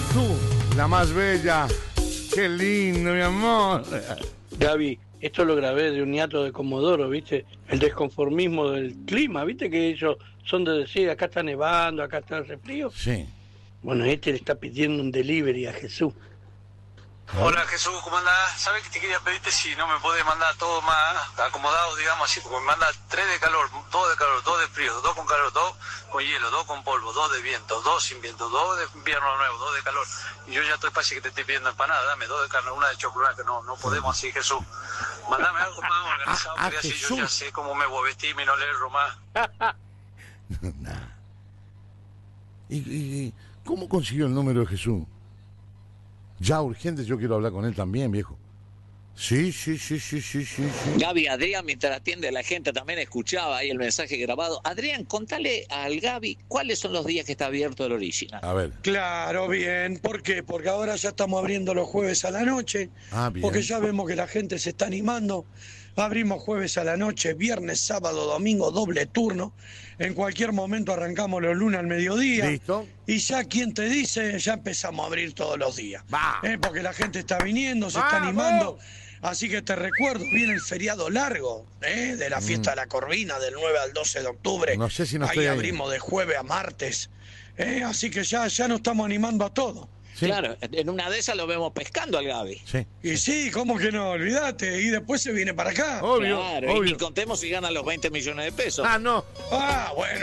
Tú, la más bella. Qué lindo, mi amor. Gaby, esto lo grabé de un niato de Comodoro, ¿viste? El desconformismo del clima, ¿viste? Que ellos son de decir, acá está nevando, acá está hace frío. Sí. Bueno, este le está pidiendo un delivery a Jesús. Hola Jesús, ¿cómo andás? ¿Sabes que te quería pedirte si no me podés mandar todo más acomodado, digamos así? Porque me manda 3 de calor, 2 de calor, 2 de frío, 2 con calor, 2 con hielo, 2 con polvo, 2 de viento, 2 sin viento, 2 de invierno nuevo, 2 de calor. Y yo ya estoy casi que te estoy pidiendo empanada, dame 2 de carne, 1 de chocolate, no podemos así, Jesús. Mandame algo más organizado, porque así yo ya sé cómo me voy a vestir y no le erro más. Nah. ¿Y cómo consiguió el número de Jesús? Ya urgente, yo quiero hablar con él también, viejo. Sí. Gaby, Adrián, mientras atiende a la gente, también escuchaba ahí el mensaje grabado. Adrián, contale al Gaby cuáles son los días que está abierto el Original. A ver. Claro, bien. ¿Por qué? Porque ahora ya estamos abriendo los jueves a la noche. Bien. Porque ya vemos que la gente se está animando. Abrimos jueves a la noche, viernes, sábado, domingo, doble turno. En cualquier momento arrancamos los lunes al mediodía. ¿Listo? Y ya, ¿quién te dice? Ya empezamos a abrir todos los días. Va. Porque la gente está viniendo, se está animando. Así que te recuerdo, viene el feriado largo, de la fiesta de la Corvina, del 9 al 12 de octubre. No sé si no ahí estoy ahí. abrimos de jueves a martes. Así que ya nos estamos animando a todo. Sí. Claro, en una de esas lo vemos pescando al Gaby. Sí. Y sí, ¿cómo que no? Olvídate. Y después se viene para acá. Obvio, Claro, obvio. y contemos si ganan los 20 millones de pesos. No. Bueno.